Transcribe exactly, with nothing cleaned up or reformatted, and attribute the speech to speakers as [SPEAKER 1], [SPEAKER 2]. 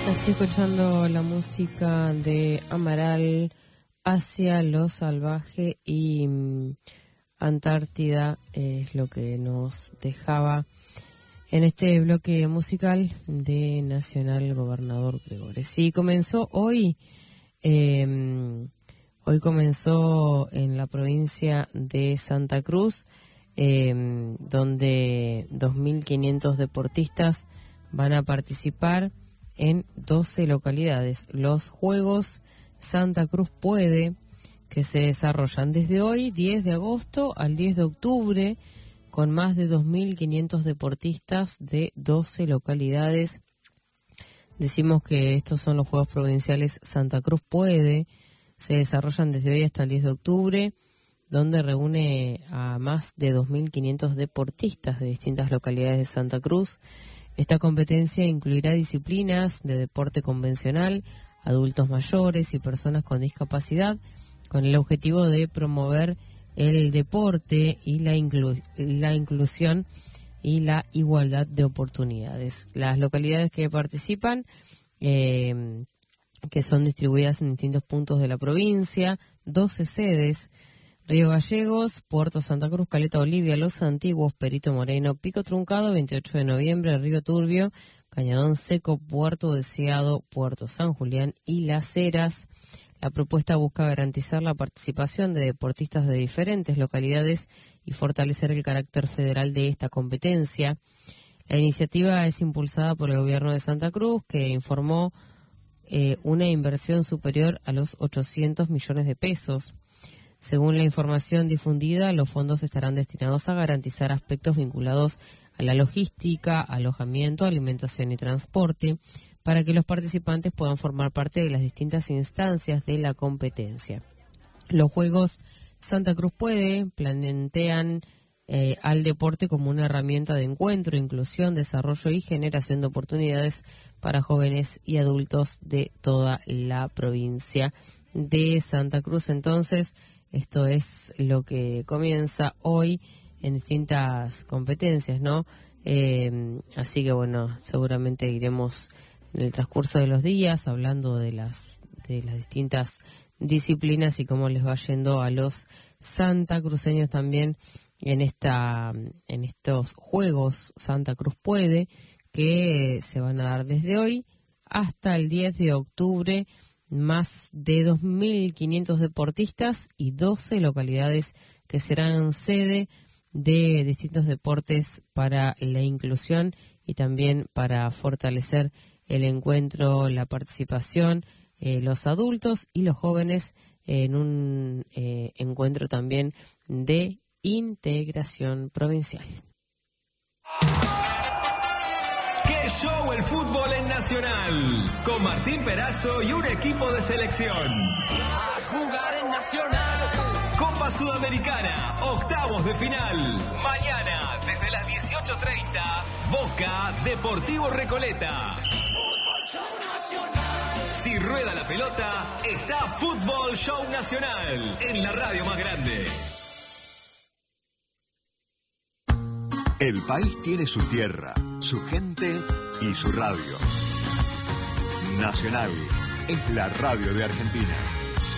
[SPEAKER 1] Así escuchando la música de Amaral, Hacia lo salvaje y um, Antártida es lo que nos dejaba en este bloque musical de Nacional Gobernador Gregores. Sí, comenzó hoy, eh, hoy comenzó en la provincia de Santa Cruz, eh, donde dos mil quinientos deportistas van a participar en doce localidades. Los Juegos Santa Cruz Puede, que se desarrollan desde hoy, diez de agosto, al diez de octubre, con más de dos mil quinientos deportistas de doce localidades. Decimos que estos son los Juegos Provinciales Santa Cruz Puede, se desarrollan desde hoy hasta el diez de octubre, donde reúne a más de dos mil quinientos deportistas de distintas localidades de Santa Cruz. Esta competencia incluirá disciplinas de deporte convencional, adultos mayores y personas con discapacidad, con el objetivo de promover el deporte y la, inclu- la inclusión y la igualdad de oportunidades. Las localidades que participan, eh, que son distribuidas en distintos puntos de la provincia, doce sedes: Río Gallegos, Puerto Santa Cruz, Caleta Olivia, Los Antiguos, Perito Moreno, Pico Truncado, veintiocho de noviembre, Río Turbio, Cañadón Seco, Puerto Deseado, Puerto San Julián y Las Heras. La propuesta busca garantizar la participación de deportistas de diferentes localidades y fortalecer el carácter federal de esta competencia. La iniciativa es impulsada por el gobierno de Santa Cruz, que informó eh, una inversión superior a los ochocientos millones de pesos. Según la información difundida, los fondos estarán destinados a garantizar aspectos vinculados a la logística, alojamiento, alimentación y transporte, para que los participantes puedan formar parte de las distintas instancias de la competencia. Los Juegos Santa Cruz Puede plantean eh, al deporte como una herramienta de encuentro, inclusión, desarrollo y generación de oportunidades para jóvenes y adultos de toda la provincia de Santa Cruz. Entonces, esto es lo que comienza hoy en distintas competencias, ¿no? Eh, así que, bueno, seguramente iremos en el transcurso de los días hablando de las de las distintas disciplinas y cómo les va yendo a los santacruceños también en esta en estos Juegos Santa Cruz Puede, que se van a dar desde hoy hasta el diez de octubre. Más de dos mil quinientos deportistas y doce localidades que serán sede de distintos deportes para la inclusión y también para fortalecer el encuentro, la participación, eh, los adultos y los jóvenes en un eh, encuentro también de integración provincial.
[SPEAKER 2] ¡Qué show el fútbol en Nacional! Con Martín Perazo y un equipo de selección.
[SPEAKER 3] A jugar en Nacional.
[SPEAKER 2] Copa Sudamericana, octavos de final. Mañana, desde las dieciocho treinta, Boca Deportivo Recoleta.
[SPEAKER 3] Fútbol Show Nacional.
[SPEAKER 2] Si rueda la pelota, está Fútbol Show Nacional en la radio más grande.
[SPEAKER 4] El país tiene su tierra, su gente y su radio. Nacional es la radio de Argentina.